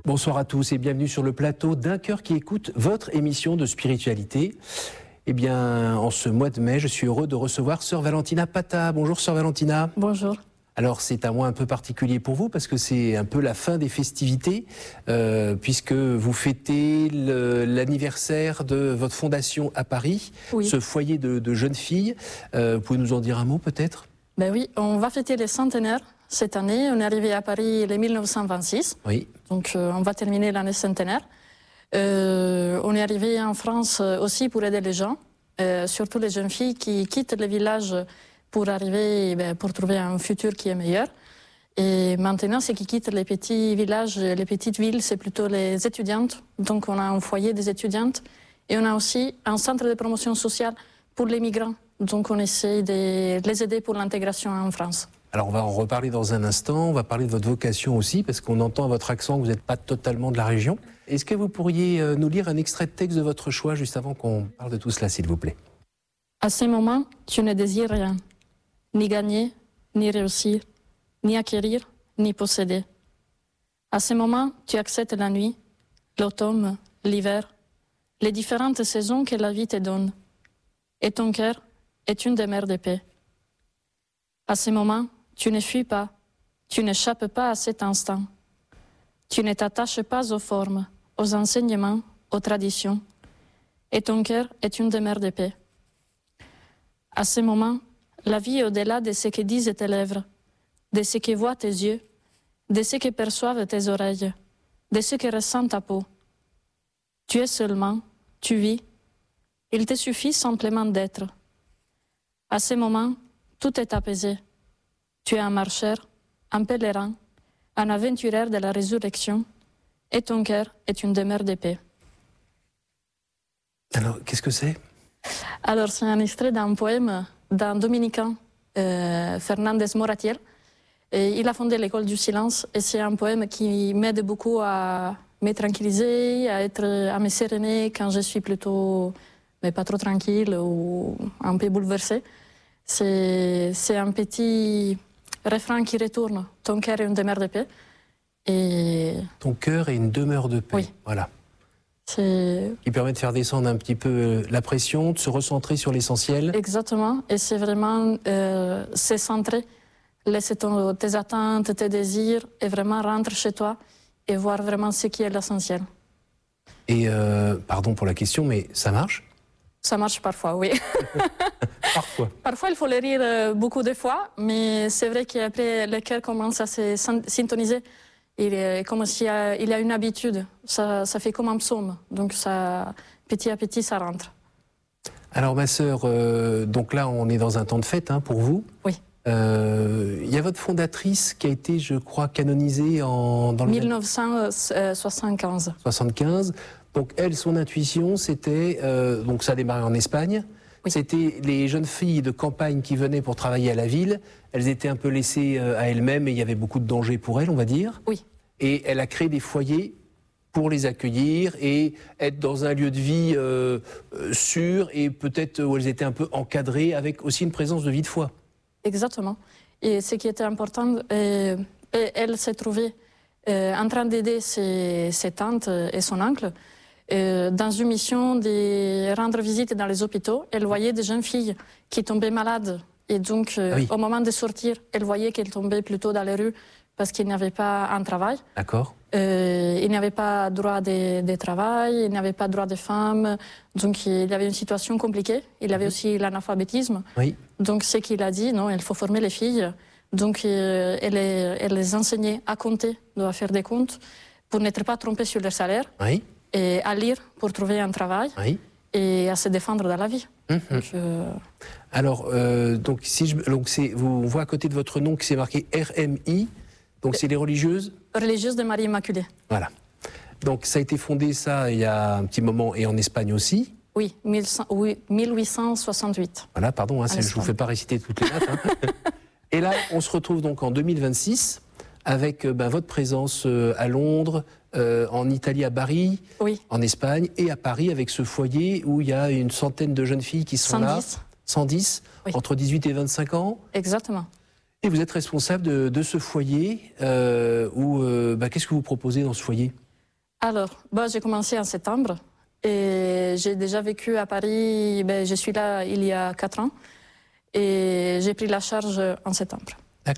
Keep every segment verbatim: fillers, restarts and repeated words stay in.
Bonsoir à tous et bienvenue sur le plateau d'un cœur qui écoute votre émission de spiritualité. Eh bien, en ce mois de mai, je suis heureux de recevoir Sœur Valentina Pata. Bonjour Sœur Valentina. Bonjour. Alors c'est un mois un peu particulier pour vous parce que c'est un peu la fin des festivités euh, puisque vous fêtez le, l'anniversaire de votre fondation à Paris, oui. Ce foyer de, de jeunes filles. Euh, vous pouvez nous en dire un mot peut-être ? Ben oui, on va fêter les centenaires cette année. On est arrivé à Paris en mille neuf cent vingt-six, oui. Donc euh, on va terminer l'année centenaire. Euh, on est arrivé en France aussi pour aider les gens, euh, surtout les jeunes filles qui quittent le village pour arriver, ben, pour trouver un futur qui est meilleur. Et maintenant, ceux qui quittent les petits villages, les petites villes, c'est plutôt les étudiantes. Donc on a un foyer des étudiantes et on a aussi un centre de promotion sociale pour les migrants. Donc on essaie de les aider pour l'intégration en France. Alors on va en reparler dans un instant, on va parler de votre vocation aussi, parce qu'on entend à votre accent que vous n'êtes pas totalement de la région. Est-ce que vous pourriez nous lire un extrait de texte de votre choix, juste avant qu'on parle de tout cela, s'il vous plaît ? À ce moment, tu ne désires rien, ni gagner, ni réussir, ni acquérir, ni posséder. À ce moment, tu acceptes la nuit, l'automne, l'hiver, les différentes saisons que la vie te donne. Et ton cœur est une demeure de paix. À ce moment, tu ne fuis pas, tu n'échappes pas à cet instant. Tu ne t'attaches pas aux formes, aux enseignements, aux traditions. Et ton cœur est une demeure de paix. À ce moment, la vie est au-delà de ce que disent tes lèvres, de ce que voient tes yeux, de ce que perçoivent tes oreilles, de ce que ressent ta peau. Tu es seulement, tu vis. Il te suffit simplement d'être. À ce moment, tout est apaisé. Tu es un marcheur, un pèlerin, un aventurier de la résurrection, et ton cœur est une demeure de paix. Alors, qu'est-ce que c'est ? Alors, c'est un extrait d'un poème d'un dominicain, euh, Fernandez Moratiel. Et il a fondé l'école du silence, et c'est un poème qui m'aide beaucoup à me tranquilliser, à, être, à me séréner quand je suis plutôt, mais pas trop tranquille ou un peu bouleversée. C'est, c'est un petit refrain qui retourne. Ton cœur est une demeure de paix. Et... Ton cœur est une demeure de paix. Oui. Voilà. C'est... Qui permet de faire descendre un petit peu la pression, de se recentrer sur l'essentiel. Exactement. Et c'est vraiment euh, se centrer, laisser ton, tes attentes, tes désirs, et vraiment rentrer chez toi et voir vraiment ce qui est l'essentiel. Et, euh, pardon pour la question, mais ça marche ? Ça marche parfois, oui. Parfois. Parfois, il faut le rire beaucoup de fois, mais c'est vrai qu'après, le cœur commence à se syntoniser. Il est comme s'il y a, il y a une habitude. Ça, ça fait comme un psaume. Donc, ça, petit à petit, ça rentre. Alors, ma sœur, euh, donc là, on est dans un temps de fête hein, pour vous. Oui. Euh, il y a votre fondatrice qui a été, je crois, canonisée en... Dans le mille neuf cent soixante-quinze. soixante-quinze. Donc, elle, son intuition, c'était... Euh, donc, ça a démarré en Espagne. Oui. C'était les jeunes filles de campagne qui venaient pour travailler à la ville. Elles étaient un peu laissées à elles-mêmes et il y avait beaucoup de dangers pour elles, on va dire. Oui. Et elle a créé des foyers pour les accueillir et être dans un lieu de vie euh, sûr et peut-être où elles étaient un peu encadrées avec aussi une présence de vie de foi. Exactement. Et ce qui était important, euh, elle s'est trouvée euh, en train d'aider ses, ses tantes et son oncle euh, dans une mission de rendre visite dans les hôpitaux. Elle voyait des jeunes filles qui tombaient malades. Et donc, euh, oui. Au moment de sortir, elle voyait qu'elles tombaient plutôt dans les rues parce qu'ils n'avaient pas un travail. D'accord. Euh, ils n'avaient pas droit de, de travail, ils n'avaient pas droit de femmes. Donc, il y avait une situation compliquée. Il y avait mmh. aussi l'analphabétisme. Oui. Donc, ce qu'il a dit, non, il faut former les filles. Donc, euh, elle, elle les enseignait à compter, à faire des comptes, pour n'être pas trompées sur leur salaire. Oui. Et à lire pour trouver un travail. Oui. Et à se défendre dans la vie. Mmh. Donc, euh... Alors, euh, donc, si je, donc c'est, vous, on voit à côté de votre nom que c'est marqué R M I. Donc, c'est les religieuses Religieuses de Marie Immaculée. Voilà. Donc, ça a été fondé, ça, il y a un petit moment, et en Espagne aussi. Oui, mille huit cent soixante-huit. Voilà, pardon, hein, je ne vous fais pas réciter toutes les dates. Hein. Et là, on se retrouve donc en deux mille vingt-six avec ben, votre présence euh, à Londres, euh, en Italie à Bari, oui. en Espagne, et à Paris avec ce foyer où il y a une centaine de jeunes filles qui sont cent dix. là. cent dix, oui. Entre dix-huit et vingt-cinq ans. Exactement. Et Et vous êtes responsable de, de ce foyer, euh, où, euh, bah, qu'est-ce que vous proposez dans ce foyer ? Alors, bah, j'ai commencé en septembre et j'ai déjà vécu à Paris, ben, je suis là il y a quatre ans et j'ai pris la charge en septembre.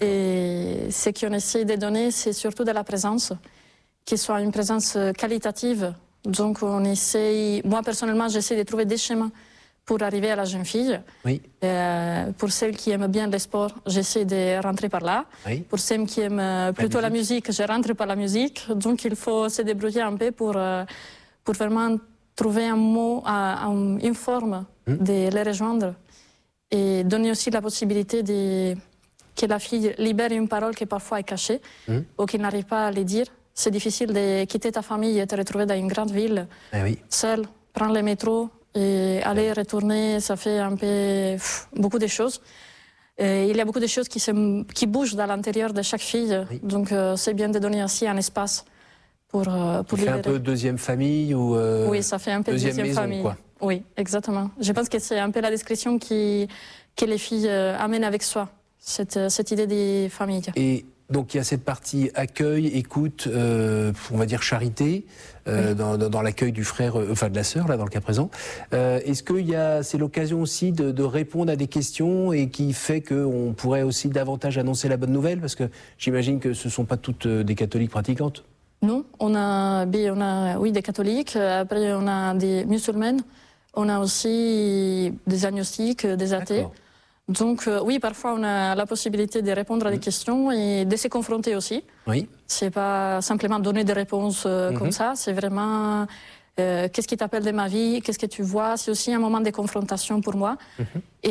Et ce qu'on essaie de donner, c'est surtout de la présence, qui soit une présence qualitative. Donc on essaye, moi personnellement, j'essaie de trouver des chemins pour arriver à la jeune fille. Oui. Euh, pour celles qui aiment bien le sport, j'essaie de rentrer par là. Oui. Pour celles qui aiment plutôt la musique. la musique, je rentre par la musique. Donc il faut se débrouiller un peu pour, pour vraiment trouver un mot, une forme mmh. de les rejoindre et donner aussi la possibilité de, que la fille libère une parole qui parfois est cachée mmh. ou qu'elle n'arrive pas à le dire. C'est difficile de quitter ta famille et te retrouver dans une grande ville, eh oui. seule, prendre le métro et aller et retourner, ça fait un peu pff, beaucoup de choses. Et il y a beaucoup de choses qui, se, qui bougent dans l'intérieur de chaque fille, oui. donc euh, c'est bien de donner aussi un espace pour, euh, pour ça libérer. fait un peu deuxième famille ou euh, oui, ça fait un peu deuxième, deuxième maison, famille. Quoi. Oui, exactement. Je pense que c'est un peu la description qui, que les filles euh, amènent avec soi, cette, cette idée des familles. Et donc il y a cette partie accueil, écoute, euh, on va dire charité, euh, oui. dans, dans, dans l'accueil du frère, euh, enfin de la sœur là dans le cas présent. Euh, est-ce que y a, c'est l'occasion aussi de, de répondre à des questions et qui fait qu'on pourrait aussi davantage annoncer la bonne nouvelle, parce que j'imagine que ce ne sont pas toutes des catholiques pratiquantes. Non, on a, on a oui des catholiques, après on a des musulmanes, on a aussi des agnostiques, des athées. Donc euh, oui, parfois on a la possibilité de répondre à des mmh. questions et de se confronter aussi. Oui. C'est pas simplement donner des réponses euh, mmh. comme ça, c'est vraiment euh, qu'est-ce qui t'appelle de ma vie, qu'est-ce que tu vois. C'est aussi un moment de confrontation pour moi. Mmh.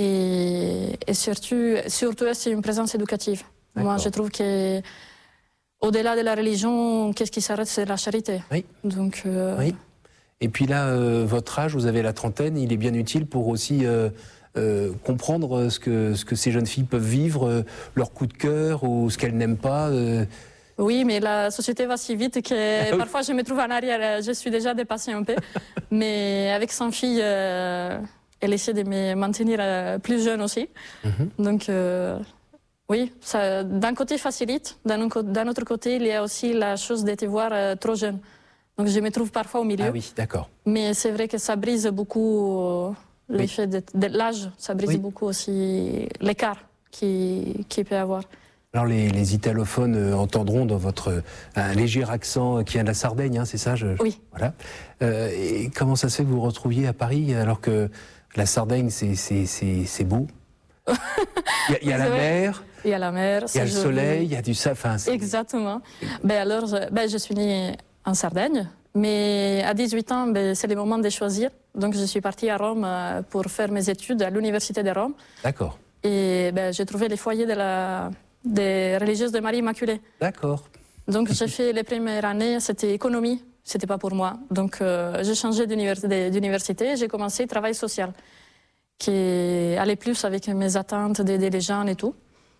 Et, et surtout, surtout c'est une présence éducative. Moi, je trouve que au-delà de la religion, qu'est-ce qui s'arrête, c'est la charité. Oui. Donc. Euh... Oui. Et puis là, euh, votre âge, vous avez la trentaine, il est bien utile pour aussi. Euh, Euh, comprendre ce que, ce que ces jeunes filles peuvent vivre, euh, leur coup de cœur ou ce qu'elles n'aiment pas. Euh... Oui, mais la société va si vite que parfois je me trouve en arrière, je suis déjà dépassée un peu. Mais avec son fille, euh, elle essaie de me maintenir euh, plus jeune aussi. Mm-hmm. Donc euh, oui, ça, d'un côté facilite, d'un, d'un autre côté il y a aussi la chose de te voir euh, trop jeune. Donc je me trouve parfois au milieu. Ah oui, d'accord. Mais c'est vrai que ça brise beaucoup... Euh, L'effet oui. de, de l'âge, ça brise oui. beaucoup aussi l'écart qu'il qui peut y avoir. Alors les, les italophones euh, entendront dans votre euh, un léger accent qui vient de la Sardaigne, hein, c'est ça je, Oui. Voilà. Euh, et comment ça se fait que vous vous retrouviez à Paris alors que la Sardaigne c'est, c'est, c'est, c'est beau? Il y a, il y a la mer. Il y a la mer. Il y a le soleil, il y a du safin. Exactement. Ben alors, je, ben je suis née en Sardaigne. Mais à dix-huit ans, ben, c'est le moment de choisir. Donc je suis partie à Rome pour faire mes études à l'université de Rome. D'accord. Et ben, j'ai trouvé les foyers de la, des religieuses de Marie Immaculée. D'accord. Donc j'ai fait les premières années, c'était économie, c'était pas pour moi. Donc euh, j'ai changé d'université, d'université, j'ai commencé travail social, qui allait plus avec mes attentes d'aider les gens et tout.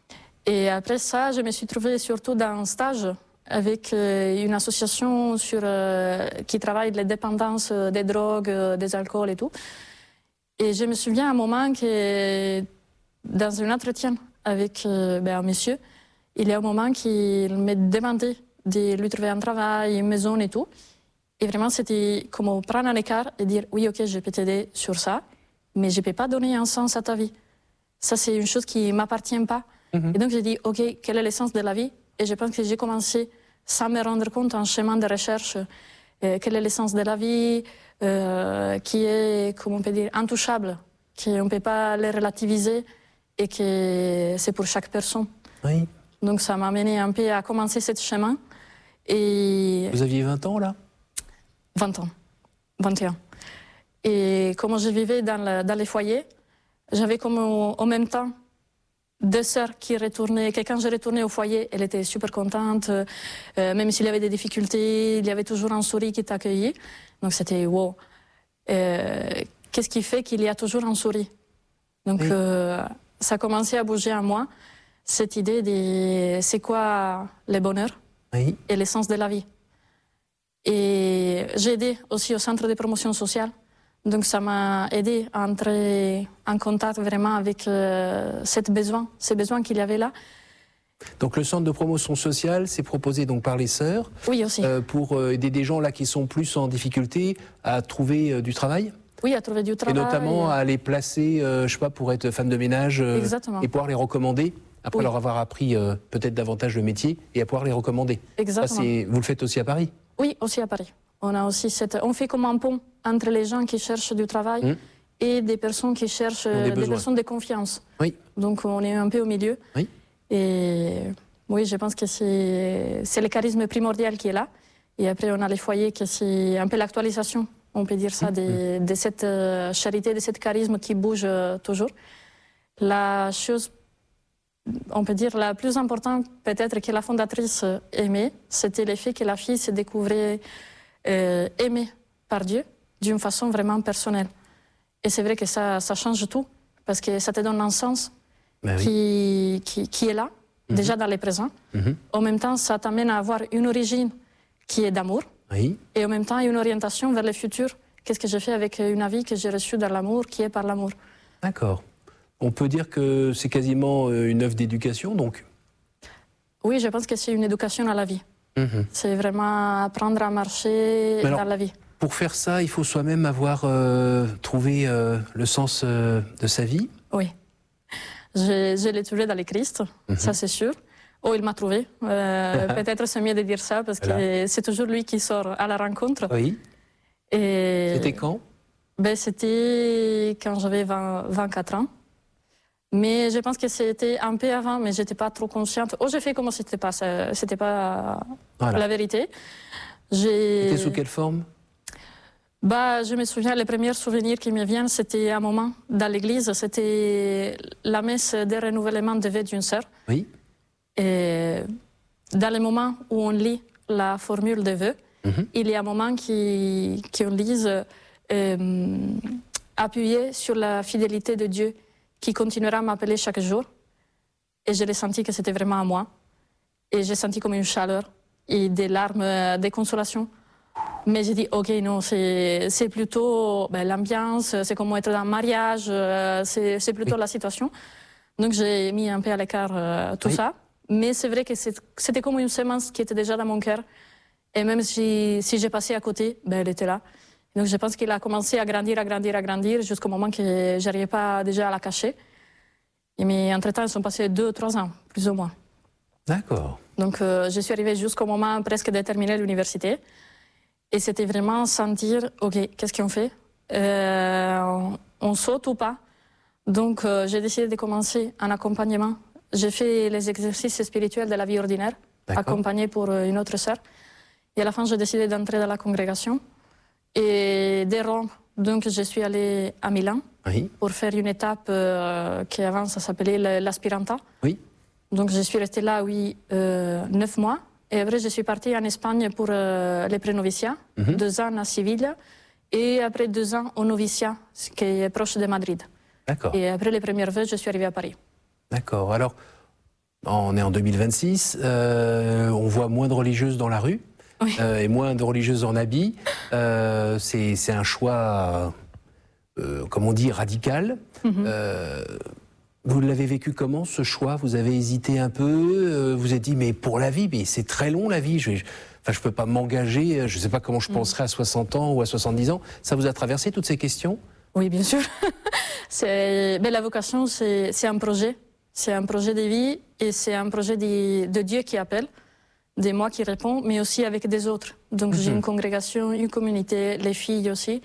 Et après ça, je me suis trouvée surtout dans un stage avec euh, une association sur, euh, qui travaille les dépendances euh, des drogues, euh, des alcools et tout. Et je me souviens à un moment que dans un entretien avec euh, ben, un monsieur, il y a un moment qu'il me demandait de lui trouver un travail, une maison et tout. Et vraiment, c'était comme prendre un écart et dire « Oui, ok, je peux t'aider sur ça, mais je ne peux pas donner un sens à ta vie. Ça, c'est une chose qui ne m'appartient pas. Mm-hmm. » Et donc, j'ai dit « Ok, quel est le sens de la vie ?» Et je pense que j'ai commencé, sans me rendre compte, un chemin de recherche. Euh, quel est le sens de la vie, euh, qui est, comment on peut dire, intouchable, qu'on ne peut pas le relativiser et que c'est pour chaque personne. Oui. Donc ça m'a amené un peu à commencer ce chemin. Et vous aviez vingt ans, là? vingt ans, vingt et un. Et comme je vivais dans, le, dans les foyers, j'avais comme au, en même temps deux sœurs qui retournaient, que quand je retournais au foyer, elle était super contente, euh, même s'il y avait des difficultés, il y avait toujours un sourire qui t'accueillait. Donc c'était wow. Euh, qu'est-ce qui fait qu'il y a toujours un sourire? Donc oui. euh, ça a commencé à bouger en moi, cette idée de c'est quoi le bonheur oui. et l'essence de la vie. Et j'ai aidé aussi au centre de promotion sociale. Donc ça m'a aidé à entrer en contact vraiment avec euh, cet besoin, ces besoins qu'il y avait là. Donc le centre de promotion sociale, c'est proposé donc par les sœurs. Oui, aussi. Euh, pour euh, aider des gens là qui sont plus en difficulté à trouver euh, du travail. Oui, à trouver du travail. Et notamment à les placer, euh, je sais pas, pour être femme de ménage euh, et pouvoir les recommander après oui. leur avoir appris euh, peut-être davantage le métier et à pouvoir les recommander. Exactement. Ça, vous le faites aussi à Paris? Oui, aussi à Paris. On a aussi cette, on fait comme un pont entre les gens qui cherchent du travail mmh. et des personnes qui cherchent des, des personnes de confiance. Oui. Donc on est un peu au milieu. Oui. Et oui, je pense que c'est, c'est le charisme primordial qui est là. Et après, on a les foyers, que c'est un peu l'actualisation, on peut dire ça, de, de cette charité, de ce charisme qui bouge toujours. La chose, on peut dire, la plus importante, peut-être, que la fondatrice aimait, c'était le fait que la fille se découvrait euh, aimée par Dieu d'une façon vraiment personnelle. Et c'est vrai que ça, ça change tout, parce que ça te donne un sens ben oui. qui, qui, qui est là, mm-hmm. déjà dans le présent. Mm-hmm. En même temps, ça t'amène à avoir une origine qui est d'amour, oui. et en même temps une orientation vers le futur. Qu'est-ce que j'ai fait avec une vie que j'ai reçue dans l'amour, qui est par l'amour. D'accord. On peut dire que c'est quasiment une œuvre d'éducation, donc? Oui, je pense que c'est une éducation à la vie. Mm-hmm. C'est vraiment apprendre à marcher alors, dans la vie. Pour faire ça, il faut soi-même avoir euh, trouvé euh, le sens euh, de sa vie? Oui. Je, je l'ai trouvé dans le Christ, mm-hmm. ça c'est sûr. Oh, il m'a trouvé. Euh, peut-être c'est mieux de dire ça, parce voilà. que c'est toujours lui qui sort à la rencontre. Oui. Et... C'était quand? Ben, c'était quand j'avais vingt-quatre ans. Mais je pense que c'était un peu avant, mais je n'étais pas trop consciente. Oh, j'ai fait comme si ce n'était pas, c'était pas voilà. la vérité. C'était sous quelle forme? Bah, je me souviens, les premiers souvenirs qui me viennent, c'était un moment dans l'église, c'était la messe de renouvellement de vœux d'une sœur. Oui. Et dans le moment où on lit la formule de vœux, mm-hmm. il y a un moment qui, qui on lise euh, appuyer sur la fidélité de Dieu qui continuera à m'appeler chaque jour. Et je l'ai senti que c'était vraiment à moi. Et j'ai senti comme une chaleur et des larmes de consolation. Mais j'ai dit, ok, non, c'est, c'est plutôt ben, l'ambiance, c'est comme être dans un mariage, c'est, c'est plutôt oui. la situation. Donc j'ai mis un peu à l'écart euh, tout oui. ça. Mais c'est vrai que c'est, c'était comme une semence qui était déjà dans mon cœur. Et même si, si j'ai passé à côté, ben, elle était là. Donc je pense qu'il a commencé à grandir, à grandir, à grandir, jusqu'au moment que je n'arrivais pas déjà à la cacher. Et mais entre-temps, ils sont passés deux, trois ans, plus ou moins. D'accord. Donc euh, je suis arrivée jusqu'au moment presque de terminer l'université. Et c'était vraiment sentir, ok, qu'est-ce qu'on fait euh, on, on saute ou pas? Donc euh, j'ai décidé de commencer un accompagnement. J'ai fait les exercices spirituels de la vie ordinaire, accompagné pour une autre sœur. Et à la fin, j'ai décidé d'entrer dans la congrégation et de rompre. Donc je suis allée à Milan oui. pour faire une étape euh, qui avant ça s'appelait l'aspiranta. Oui. Donc je suis restée là, oui, euh, neuf mois. Et après, je suis partie en Espagne pour euh, les prénoviciats, mm-hmm. deux ans à Séville, et après deux ans au noviciat, qui est proche de Madrid. D'accord. Et après les premières vœux, je suis arrivée à Paris. D'accord. Alors, on est en deux mille vingt-six, euh, on voit moins de religieuses dans la rue, oui. euh, et moins de religieuses en habit. Euh, c'est, c'est un choix, euh, comme on dit, radical. Mm-hmm. Euh, Vous l'avez vécu comment, ce choix? Vous avez hésité un peu, euh, vous avez dit, mais pour la vie, mais c'est très long la vie, je ne enfin, je peux pas m'engager, je ne sais pas comment je penserai à soixante ans ou à soixante-dix ans. Ça vous a traversé toutes ces questions? Oui, bien sûr. c'est... Mais la vocation, c'est, c'est un projet. C'est un projet de vie et c'est un projet de, de Dieu qui appelle, de moi qui répond, mais aussi avec des autres. Donc mm-hmm. j'ai une congrégation, une communauté, les filles aussi.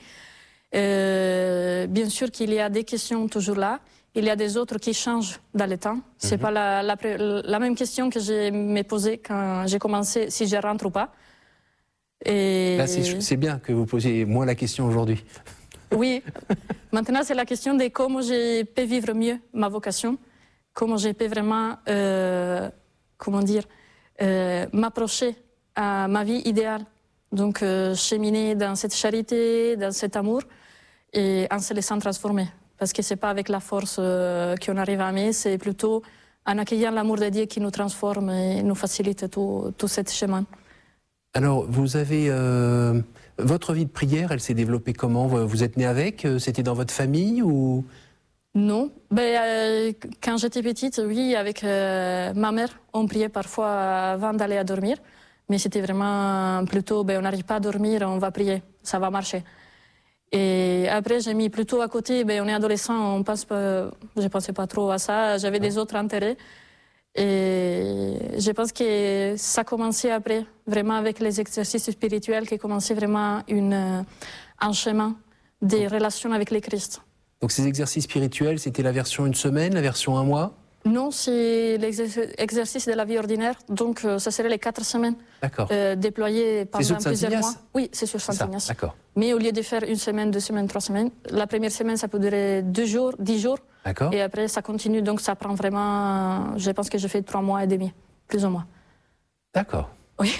Euh, bien sûr qu'il y a des questions toujours là. Il y a des autres qui changent dans le temps. Ce n'est mm-hmm. pas la, la, la même question que je me posais quand j'ai commencé, si je rentre ou pas. Et... Là, c'est, c'est bien que vous posiez moins la question aujourd'hui. Oui. Maintenant, c'est la question de comment je peux vivre mieux ma vocation, comment je peux vraiment, euh, comment dire, euh, m'approcher à ma vie idéale. Donc, euh, cheminer dans cette charité, dans cet amour, et en se laissant transformer. Parce que ce n'est pas avec la force euh, qu'on arrive à aimer, c'est plutôt en accueillant l'amour de Dieu qui nous transforme et nous facilite tout, tout ce chemin. Alors, vous avez... Euh, votre vie de prière, elle s'est développée comment? Vous êtes né avec? C'était dans votre famille ou... Non. Ben, euh, quand j'étais petite, oui, avec euh, ma mère, on priait parfois avant d'aller à dormir. Mais c'était vraiment plutôt, ben, on n'arrive pas à dormir, on va prier, ça va marcher. Et après, j'ai mis plutôt à côté, ben, on est adolescent, on pense pas, je ne pensais pas trop à ça, j'avais des autres intérêts. Et je pense que ça commençait après, vraiment avec les exercices spirituels, qui commençaient vraiment une, un chemin des relations avec le Christ. Donc ces exercices spirituels, c'était la version une semaine, la version un mois? Non, c'est l'exercice de la vie ordinaire, donc euh, ça serait les quatre semaines euh, déployées pendant plusieurs mois. Oui, c'est sur Saint-Ignace. D'accord. Mais au lieu de faire une semaine, deux semaines, trois semaines, la première semaine, ça peut durer deux jours, dix jours. D'accord. Et après, ça continue, donc ça prend vraiment, je pense que je fais trois mois et demi, plus ou moins. D'accord. Oui.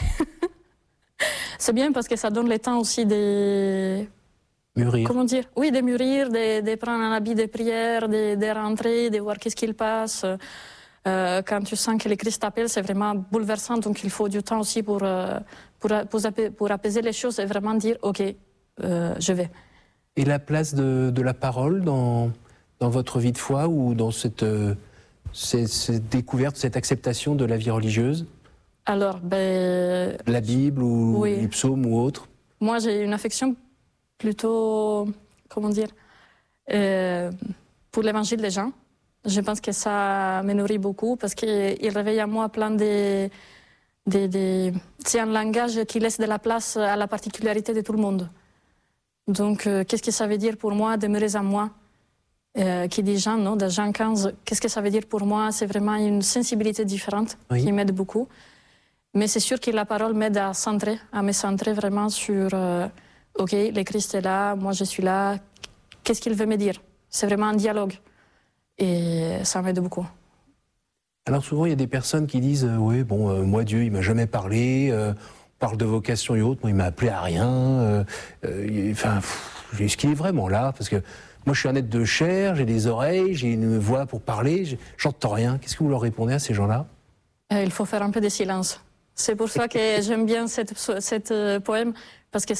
C'est bien parce que ça donne le temps aussi de... Mûrir. Comment dire? Oui, de mûrir, de, de prendre un habit de prière, de, de rentrer, de voir qu'est-ce qu'il passe. Euh, quand tu sens que le Christ t'appelle, c'est vraiment bouleversant, donc il faut du temps aussi pour, euh, pour, pour, pour apaiser les choses et vraiment dire, OK, euh, je vais. Et la place de, de la parole dans, dans votre vie de foi ou dans cette, euh, cette, cette découverte, cette acceptation de la vie religieuse? Alors, ben... La Bible ou oui. les psaumes ou autre? Moi, j'ai une affection plutôt, comment dire, euh, pour l'évangile des gens. Je pense que ça me nourrit beaucoup parce qu'il réveille en moi plein de... de, de... C'est un langage qui laisse de la place à la particularité de tout le monde. Donc, euh, qu'est-ce que ça veut dire pour moi, demeurer en moi, euh, qui dit Jean, non, de Jean quinze, qu'est-ce que ça veut dire pour moi? C'est vraiment une sensibilité différente oui. qui m'aide beaucoup. Mais c'est sûr que la parole m'aide à centrer, à me centrer vraiment sur... Euh, OK, le Christ est là, moi je suis là, qu'est-ce qu'il veut me dire? C'est vraiment un dialogue et ça m'aide beaucoup. Alors souvent il y a des personnes qui disent euh, « oui, bon, euh, moi Dieu il m'a jamais parlé, euh, on parle de vocation et autres, moi il m'a appelé à rien, euh, euh, enfin, est-ce qu'il est vraiment là? Parce que moi je suis un être de chair, j'ai des oreilles, j'ai une voix pour parler, j'entends rien. » Qu'est-ce que vous leur répondez à ces gens-là? euh, Il faut faire un peu de silence. C'est pour ça que j'aime bien cette, cette euh, poème, parce que